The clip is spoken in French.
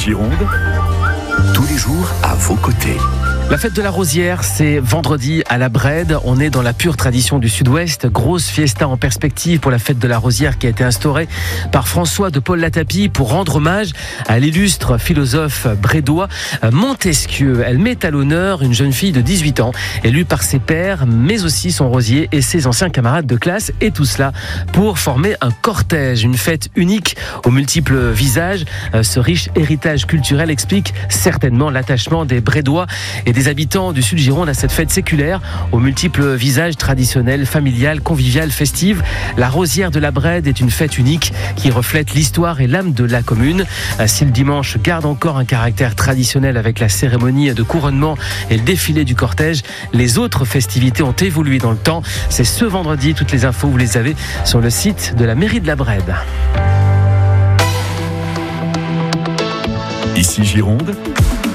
Gironde, tous les jours à vos côtés. La fête de la Rosière, c'est vendredi à la Brède. On est dans la pure tradition du Sud-Ouest. Grosse fiesta en perspective pour la fête de la Rosière qui a été instaurée par François de Paul-Latapie pour rendre hommage à l'illustre philosophe brédois Montesquieu. Elle met à l'honneur une jeune fille de 18 ans, élue par ses pairs, mais aussi son rosier et ses anciens camarades de classe. Et tout cela pour former un cortège, une fête unique aux multiples visages. Ce riche héritage culturel explique certainement l'attachement des Brédois et des habitants du Sud-Gironde à cette fête séculaire aux multiples visages traditionnels, familiales, conviviales, festives. La Rosière de la Brède est une fête unique qui reflète l'histoire et l'âme de la commune. Si le dimanche garde encore un caractère traditionnel avec la cérémonie de couronnement et le défilé du cortège, les autres festivités ont évolué dans le temps. C'est ce vendredi, toutes les infos vous les avez sur le site de la mairie de la Brède. Ici Gironde,